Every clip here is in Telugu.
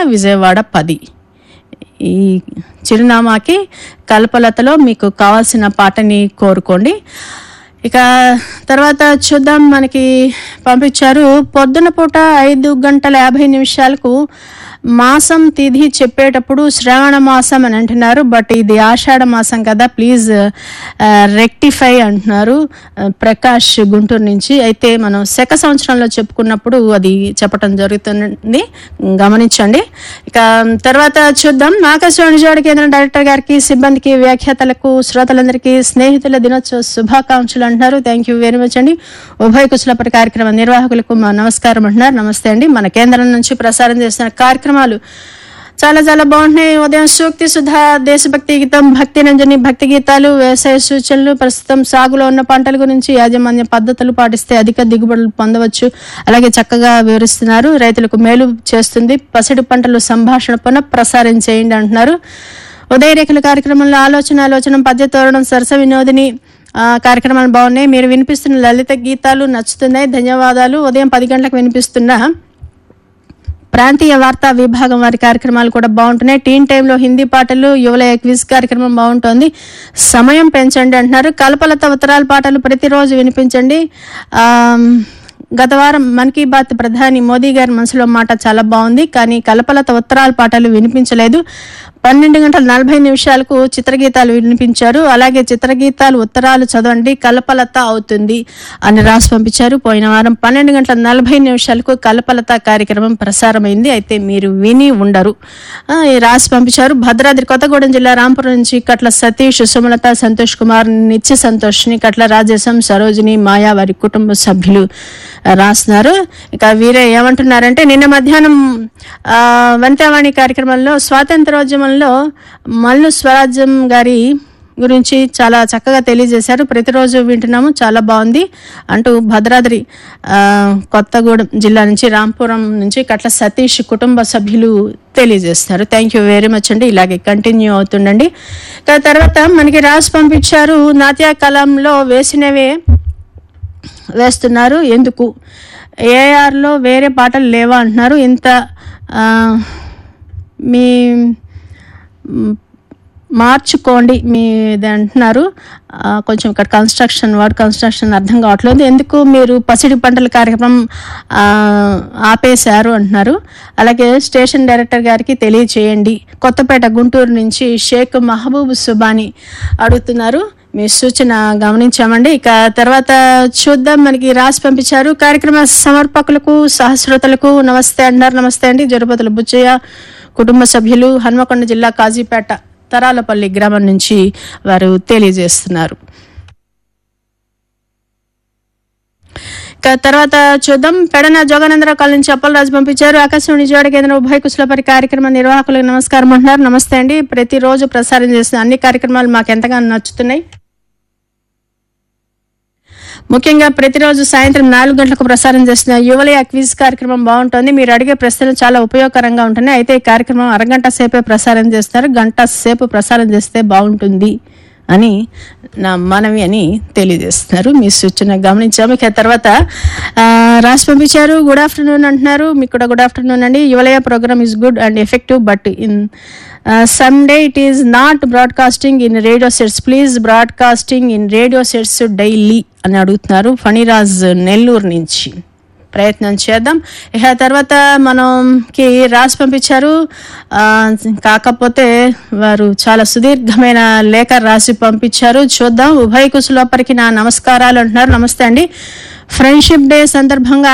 విజయవాడ 10. ఈ చిరునామాకి కల్పలతలో మీకు కావాల్సిన పాటని కోరుకోండి. ఇక తర్వాత చూద్దాం, మనకి పంపించారు పొద్దున పూట 5:50 మాసం తిథి చెప్పేటప్పుడు శ్రావణ మాసం అని అంటున్నారు. బట్ ఇది ఆషాఢ మాసం కదా, ప్లీజ్ రెక్టిఫై అంటున్నారు ప్రకాష్ గుంటూరు నుంచి. అయితే మనం శక సంవత్సరంలో చెప్పుకున్నప్పుడు అది చెప్పడం జరుగుతుంది, గమనించండి. ఇక తర్వాత చూద్దాం, ఆకాశవాణి విజయవాడ కేంద్రం డైరెక్టర్ గారికి, సిబ్బందికి, వ్యాఖ్యాతలకు, శ్రోతలందరికీ స్నేహితుల దినోత్సవ శుభాకాంక్షలు అంటున్నారు. థ్యాంక్ యూ వెరీ మచ్ అండి. ఉభయ కుశలపరి కార్యక్రమ నిర్వాహకులకు మా నమస్కారం అంటున్నారు. నమస్తే అండి. మన కేంద్రం నుంచి ప్రసారం చేస్తున్న కార్యక్రమాలు చాలా చాలా బాగుంటున్నాయి. ఉదయం సూక్తి సుధా, దేశభక్తి గీతం, భక్తి రంజని, భక్తి గీతాలు, వ్యవసాయ సూచనలు, ప్రస్తుతం సాగులో ఉన్న పంటల గురించి, యాజమాన్య పద్ధతులు పాటిస్తే అధిక దిగుబడులు పొందవచ్చు, అలాగే చక్కగా వివరిస్తున్నారు. రైతులకు మేలు చేస్తుంది. పసిడి పంటలు సంభాషణ పునః ప్రసారం చేయండి అంటున్నారు. ఉదయరేఖల కార్యక్రమంలో ఆలోచన పద్యతోరణం, సరస వినోదిని కార్యక్రమాలు బాగున్నాయి. మీరు వినిపిస్తున్న లలిత గీతాలు నచ్చుతున్నాయి, ధన్యవాదాలు. ఉదయం 10 గంటలకు వినిపిస్తున్న ప్రాంతీయ వార్తా విభాగం వారి కార్యక్రమాలు కూడా బాగుంటున్నాయి. టీన్ టైంలో హిందీ పాటలు, యువల క్విజ్ కార్యక్రమం బాగుంటుంది, సమయం పెంచండి అంటున్నారు. కల్పలత ఉత్తరాల పాటలు ప్రతిరోజు వినిపించండి. గత వారం మన్ కీ బాత్ ప్రధాని మోదీ గారి మనసులో మాట చాలా బాగుంది, కానీ కల్పలత ఉత్తరాల పాటలు వినిపించలేదు. 12:40 చిత్రగీతాలు వినిపించారు. అలాగే చిత్రగీతాలు ఉత్తరాలు చదవండి, కల్పలత అవుతుంది అని రాసి పంపించారు. పోయిన వారం 12:40 కల్పలత కార్యక్రమం ప్రసారమైంది, అయితే మీరు విని ఉండరు రాసి పంపించారు. భద్రాద్రి కొత్తగూడెం జిల్లా రాంపురం నుంచి కట్ల సతీష్, సుమలత, సంతోష్ కుమార్, నిత్య సంతోష్ని, కట్ల రాజేశం, సరోజిని, మాయా వారి కుటుంబ సభ్యులు రాస్తున్నారు. ఇక వీరే ఏమంటున్నారంటే, నిన్న మధ్యాహ్నం వనితావాణి కార్యక్రమంలో స్వాతంత్రోద్యమంలో మల్లు స్వరాజ్యం గారి గురించి చాలా చక్కగా తెలియజేశారు. ప్రతిరోజు వింటున్నాము, చాలా బాగుంది అంటూ భద్రాద్రి కొత్తగూడెం జిల్లా నుంచి, రాంపురం నుంచి కట్ల సతీష్ కుటుంబ సభ్యులు తెలియజేస్తారు. థ్యాంక్ యూ వెరీ మచ్ అండి. ఇలాగే కంటిన్యూ అవుతుండండి. తర్వాత మనకి రాసి పంపించారు, నాట్య కళంలో వేసినవే వేస్తున్నారు, ఎందుకు ఏఆర్లో వేరే పాటలు లేవా అంటున్నారు. ఇంత మీ మార్చుకోండి మీది అంటున్నారు. కొంచెం ఇక్కడ వర్డ్ కన్స్ట్రక్షన్ అర్థం కావట్లేదు. ఎందుకు మీరు పసిడి పంటల కార్యక్రమం ఆపేశారు అంటున్నారు. అలాగే స్టేషన్ డైరెక్టర్ గారికి తెలియచేయండి. కొత్తపేట గుంటూరు నుంచి షేక్ మహబూబ్ సుబాని అడుగుతున్నారు. మీ సూచన గమనించామండి. ఇక తర్వాత చూద్దాం, మనకి రాసి పంపించారు. కార్యక్రమ సమర్పకులకు, సహస్రోతలకు నమస్తే అంటారు. నమస్తే అండి. జరుపతుల బుచ్చయ్య కుటుంబ సభ్యులు, హన్మకొండ జిల్లా కాజీపేట తరాలపల్లి గ్రామం నుంచి వారు తెలియజేస్తున్నారు. తర్వాత చూద్దాం, పెడన జోగానందరావు కాలనీ నుంచి అప్పలరాజు పంపించారు. ఆకాశవాణి విజయవాడ కేంద్రం ఉభయ కుశలపరి కార్యక్రమ నిర్వాహకులకు నమస్కారం అంటున్నారు. నమస్తే అండి. ప్రతిరోజు ప్రసారం చేస్తున్న అన్ని కార్యక్రమాలు మాకు ఎంతగానో నచ్చుతున్నాయి. ముఖ్యంగా ప్రతిరోజు సాయంత్రం 4 గంటలకు ప్రసారం చేస్తున్న యువలయ క్విజ్ కార్యక్రమం బాగుంటుంది. మీరు అడిగే ప్రశ్నలు చాలా ఉపయోగకరంగా ఉంటున్నాయి. అయితే ఈ కార్యక్రమం అరగంట సేపే ప్రసారం చేస్తారు, గంట సేపు ప్రసారం చేస్తే బాగుంటుంది అని నా మనవి అని తెలియజేస్తున్నారు. మీ సూచన గమనించాము. ఇక తర్వాత రాసి పంపించారు. గుడ్ ఆఫ్టర్నూన్ అంటున్నారు. మీకు కూడా గుడ్ ఆఫ్టర్నూన్ అండి. యువలయ program is good and effective, but in Sunday it is not broadcasting in radio sets. Please broadcasting in radio sets daily అని అడుగుతున్నారు. ఫణిరాజ్ నెల్లూరు నుంచి. ప్రయత్నం చేద్దాం. ఇక తర్వాత మనకి రాసి పంపించారు. కాకపోతే వారు చాలా సుదీర్ఘమైన లేఖ రాసి పంపించారు. చూద్దాం. ఉభయ కుశలోపరికి నా నమస్కారాలు అంటున్నారు. నమస్తే అండి. ఫ్రెండ్షిప్ డే సందర్భంగా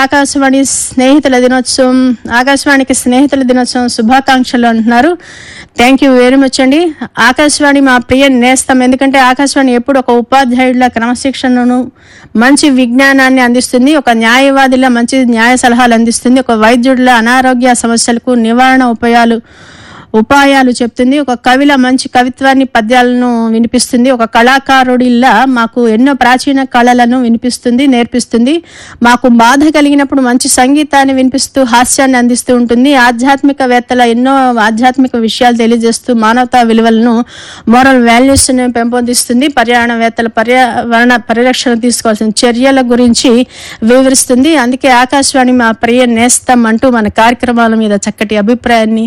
ఆకాశవాణికి స్నేహితుల దినోత్సవం శుభాకాంక్షలు అంటున్నారు. థ్యాంక్ యూ వెరీ మచ్ అండి. ఆకాశవాణి మా ప్రియ నేస్తం. ఎందుకంటే ఆకాశవాణి ఎప్పుడు ఒక ఉపాధ్యాయుడిలా క్రమశిక్షణను, మంచి విజ్ఞానాన్ని అందిస్తుంది, ఒక న్యాయవాదిలా మంచి న్యాయ సలహాలు అందిస్తుంది, ఒక వైద్యుడిలా అనారోగ్య సమస్యలకు నివారణ ఉపాయాలు చెప్తుంది, ఒక కవిలా మంచి కవిత్వాన్ని, పద్యాలను వినిపిస్తుంది, ఒక కళాకారుడిలా మాకు ఎన్నో ప్రాచీన కళలను నేర్పిస్తుంది, మాకు బాధ కలిగినప్పుడు మంచి సంగీతాన్ని వినిపిస్తూ హాస్యాన్ని అందిస్తూ ఉంటుంది, ఆధ్యాత్మికవేత్తల ఎన్నో ఆధ్యాత్మిక విషయాలు తెలియజేస్తూ మానవతా విలువలను, మోరల్ వాల్యూస్ పెంపొందిస్తుంది, పర్యావరణ పరిరక్షణ తీసుకోవాల్సిన చర్యల గురించి వివరిస్తుంది. అందుకే ఆకాశవాణి మా ప్రియ నేస్తం అంటూ మన కార్యక్రమాల మీద చక్కటి అభిప్రాయాన్ని